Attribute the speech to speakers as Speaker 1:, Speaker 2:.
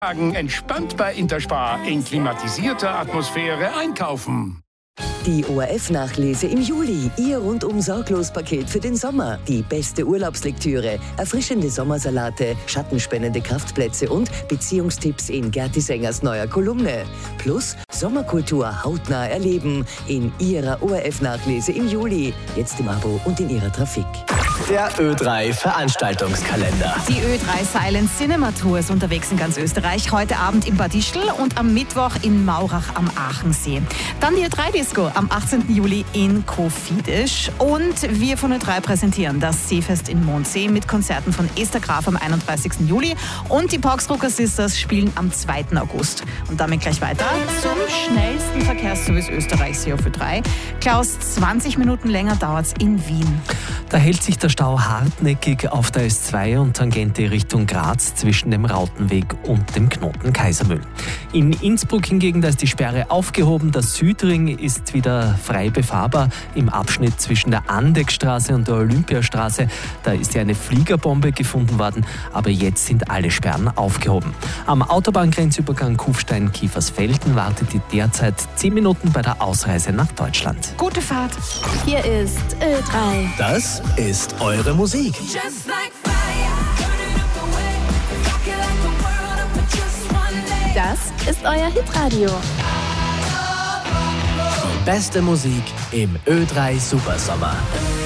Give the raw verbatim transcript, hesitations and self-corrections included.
Speaker 1: Entspannt bei Interspar in klimatisierter Atmosphäre einkaufen.
Speaker 2: Die O R F-Nachlese im Juli. Ihr rundum sorglos Paket für den Sommer. Die beste Urlaubslektüre, erfrischende Sommersalate, schattenspendende Kraftplätze und Beziehungstipps in Gerti Sängers neuer Kolumne. Plus Sommerkultur hautnah erleben in Ihrer O R F-Nachlese im Juli. Jetzt im Abo und in Ihrer Trafik.
Speaker 3: Der Ö drei Veranstaltungskalender.
Speaker 4: Die Ö drei Silent Cinema Tour ist unterwegs in ganz Österreich. Heute Abend in Bad Ischl und am Mittwoch in Maurach am Aachensee. Dann die Ö drei Disco am achtzehnten Juli in Kofidis. Und wir von Ö drei präsentieren das Seefest in Mondsee mit Konzerten von Esther Graf am einunddreißigsten Juli. Und die Pogsrucker Sisters spielen am zweiten August. Und damit gleich weiter zum schnellsten Verkehrsservice Österreichs hier auf Ö drei. Klaus, zwanzig Minuten länger dauert es in Wien.
Speaker 5: Da hält sich der Stau hartnäckig auf der S zwei und Tangente Richtung Graz zwischen dem Rautenweg und dem Knoten Kaisermühl. In Innsbruck hingegen, da ist die Sperre aufgehoben. Der Südring ist wieder frei befahrbar im Abschnitt zwischen der Andechstraße und der Olympiastraße. Da ist ja eine Fliegerbombe gefunden worden, aber jetzt sind alle Sperren aufgehoben. Am Autobahngrenzübergang Kufstein-Kiefersfelden wartet die derzeit zehn Minuten bei der Ausreise nach Deutschland.
Speaker 4: Gute Fahrt.
Speaker 6: Hier ist Ö drei.
Speaker 3: Das ist eure Musik.
Speaker 6: Das ist euer Hitradio.
Speaker 3: Die beste Musik im Ö drei Supersommer.